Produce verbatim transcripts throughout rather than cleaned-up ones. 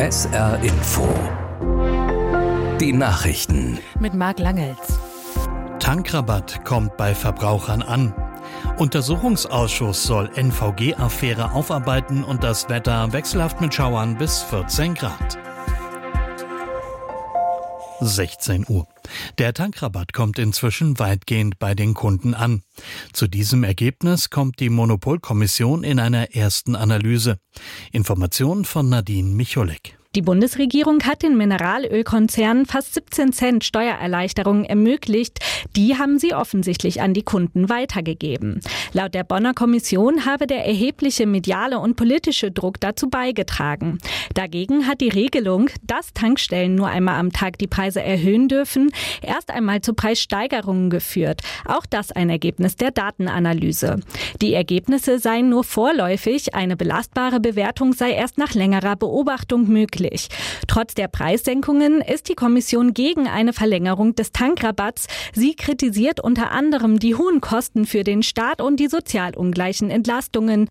S R Info. Die Nachrichten. Mit Marc Langels. Tankrabatt kommt bei Verbrauchern an. Untersuchungsausschuss soll N V G-Affäre aufarbeiten und das Wetter wechselhaft mit Schauern bis vierzehn Grad. sechzehn Uhr. Der Tankrabatt kommt inzwischen weitgehend bei den Kunden an. Zu diesem Ergebnis kommt die Monopolkommission in einer ersten Analyse. Informationen von Nadine Micholek. Die Bundesregierung hat den Mineralölkonzernen fast siebzehn Cent Steuererleichterungen ermöglicht. Die haben sie offensichtlich an die Kunden weitergegeben. Laut der Bonner Kommission habe der erhebliche mediale und politische Druck dazu beigetragen. Dagegen hat die Regelung, dass Tankstellen nur einmal am Tag die Preise erhöhen dürfen, erst einmal zu Preissteigerungen geführt. Auch das ein Ergebnis der Datenanalyse. Die Ergebnisse seien nur vorläufig, eine belastbare Bewertung sei erst nach längerer Beobachtung möglich. Trotz der Preissenkungen ist die Kommission gegen eine Verlängerung des Tankrabatts. Sie kritisiert unter anderem die hohen Kosten für den Staat und die sozial ungleichen Entlastungen.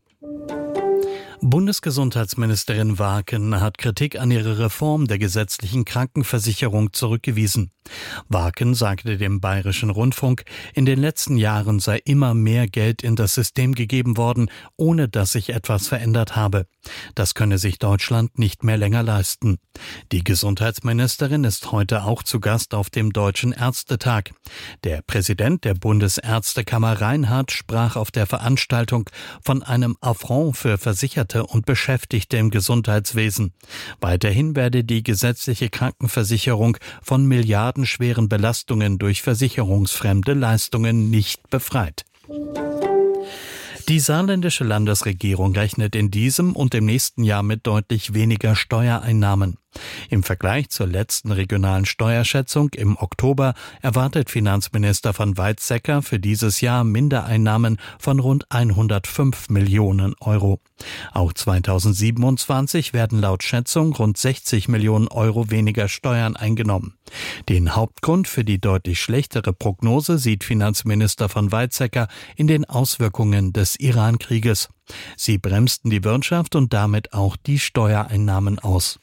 Bundesgesundheitsministerin Waaken hat Kritik an ihrer Reform der gesetzlichen Krankenversicherung zurückgewiesen. Waaken sagte dem Bayerischen Rundfunk, in den letzten Jahren sei immer mehr Geld in das System gegeben worden, ohne dass sich etwas verändert habe. Das könne sich Deutschland nicht mehr länger leisten. Die Gesundheitsministerin ist heute auch zu Gast auf dem Deutschen Ärztetag. Der Präsident der Bundesärztekammer Reinhardt sprach auf der Veranstaltung von einem Affront für Versicherte und Beschäftigte im Gesundheitswesen. Weiterhin werde die gesetzliche Krankenversicherung von milliardenschweren Belastungen durch versicherungsfremde Leistungen nicht befreit. Die saarländische Landesregierung rechnet in diesem und im nächsten Jahr mit deutlich weniger Steuereinnahmen. Im Vergleich zur letzten regionalen Steuerschätzung im Oktober erwartet Finanzminister von Weizsäcker für dieses Jahr Mindereinnahmen von rund hundertfünf Millionen Euro. Auch zweitausendsiebenundzwanzig werden laut Schätzung rund sechzig Millionen Euro weniger Steuern eingenommen. Den Hauptgrund für die deutlich schlechtere Prognose sieht Finanzminister von Weizsäcker in den Auswirkungen des Iran-Krieges. Sie bremsten die Wirtschaft und damit auch die Steuereinnahmen aus.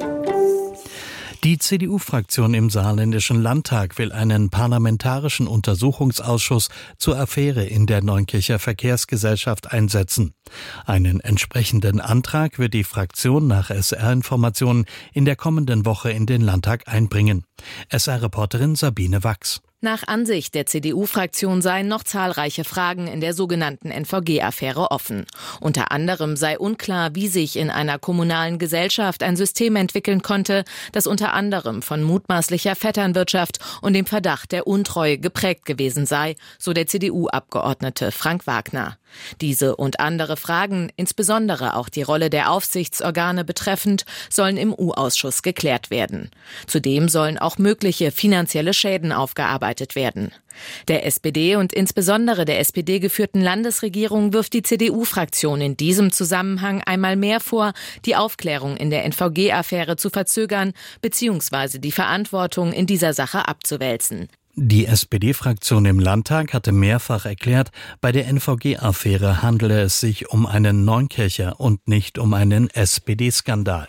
Die C D U-Fraktion im Saarländischen Landtag will einen parlamentarischen Untersuchungsausschuss zur Affäre in der Neunkircher Verkehrsgesellschaft einsetzen. Einen entsprechenden Antrag wird die Fraktion nach S R-Informationen in der kommenden Woche in den Landtag einbringen. S R-Reporterin Sabine Wachs. Nach Ansicht der C D U-Fraktion seien noch zahlreiche Fragen in der sogenannten N V G-Affäre offen. Unter anderem sei unklar, wie sich in einer kommunalen Gesellschaft ein System entwickeln konnte, das unter anderem von mutmaßlicher Vetternwirtschaft und dem Verdacht der Untreue geprägt gewesen sei, so der C D U-Abgeordnete Frank Wagner. Diese und andere Fragen, insbesondere auch die Rolle der Aufsichtsorgane betreffend, sollen im U-Ausschuss geklärt werden. Zudem sollen auch mögliche finanzielle Schäden aufgearbeitet werden. Der S P D und insbesondere der S P D-geführten Landesregierung wirft die C D U-Fraktion in diesem Zusammenhang einmal mehr vor, die Aufklärung in der N V G-Affäre zu verzögern bzw. die Verantwortung in dieser Sache abzuwälzen. Die S P D-Fraktion im Landtag hatte mehrfach erklärt, bei der N V G-Affäre handele es sich um einen Neunkircher und nicht um einen S P D-Skandal.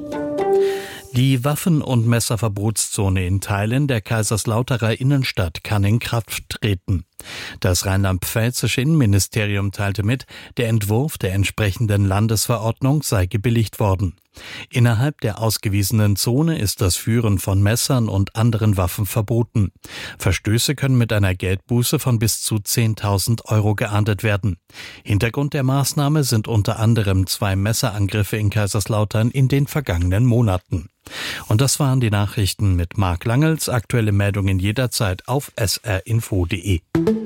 Die Waffen- und Messerverbotszone in Teilen der Kaiserslauterer Innenstadt kann in Kraft treten. Das rheinland-pfälzische Innenministerium teilte mit, der Entwurf der entsprechenden Landesverordnung sei gebilligt worden. Innerhalb der ausgewiesenen Zone ist das Führen von Messern und anderen Waffen verboten. Verstöße können mit einer Geldbuße von bis zu zehntausend Euro geahndet werden. Hintergrund der Maßnahme sind unter anderem zwei Messerangriffe in Kaiserslautern in den vergangenen Monaten. Und das waren die Nachrichten mit Marc Langels. Aktuelle Meldungen jederzeit auf s r info punkt d e.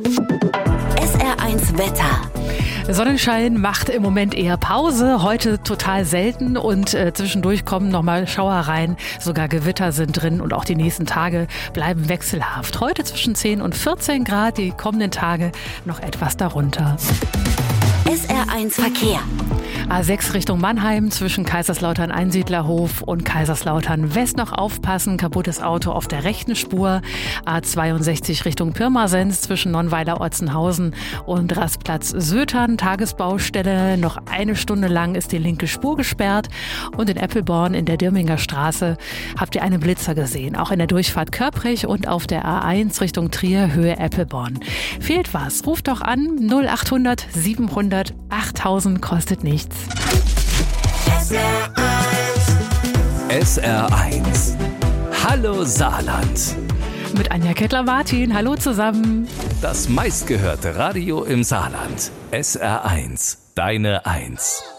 S R eins Wetter. Sonnenschein macht im Moment eher Pause, heute total selten und äh, zwischendurch kommen nochmal Schauer rein, sogar Gewitter sind drin und auch die nächsten Tage bleiben wechselhaft. Heute zwischen zehn und vierzehn Grad, die kommenden Tage noch etwas darunter. S R eins Verkehr. A sechs Richtung Mannheim zwischen Kaiserslautern-Einsiedlerhof und Kaiserslautern-West noch aufpassen. Kaputtes Auto auf der rechten Spur. A zweiundsechzig Richtung Pirmasens zwischen Nonnweiler-Otzenhausen und Rastplatz Sötern. Tagesbaustelle. Noch eine Stunde lang ist die linke Spur gesperrt. Und in Eppelborn in der Dirminger Straße habt ihr einen Blitzer gesehen. Auch in der Durchfahrt Körprich und auf der A eins Richtung Trier, Höhe Eppelborn. Fehlt was? Ruft doch an. null achthundert siebenhundert achttausend kostet nichts. S R eins. Hallo Saarland. Mit Anja Kettler-Martin. Hallo zusammen. Das meistgehörte Radio im Saarland. S R eins. Deine Eins.